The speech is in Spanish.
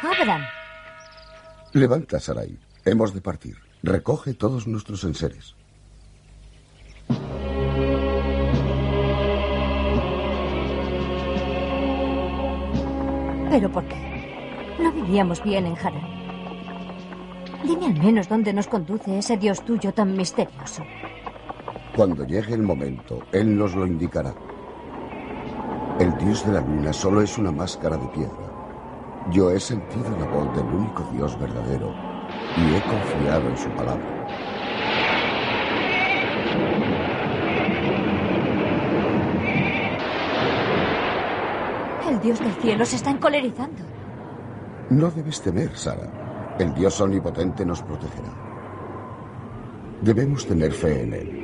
Abraham. Levanta, Sarai. Hemos de partir. Recoge todos nuestros enseres. ¿Pero por qué? No vivíamos bien en Harán. Dime al menos dónde nos conduce ese Dios tuyo tan misterioso. Cuando llegue el momento, Él nos lo indicará. El Dios de la luna solo es una máscara de piedra. Yo he sentido la voz del único Dios verdadero y he confiado en su palabra. El Dios del cielo se está encolerizando. No debes temer, Sara. El Dios omnipotente nos protegerá. Debemos tener fe en Él.